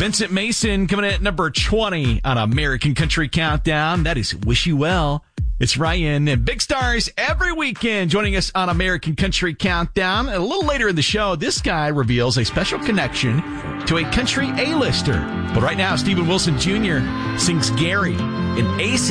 Vincent Mason coming in at number 20 on American Country Countdown. That is Wish You Well. It's Ryan and big stars every weekend joining us on American Country Countdown. And a little later in the show, this guy reveals a special connection to a country A-lister. But right now, Stephen Wilson Jr. sings Gary in AC.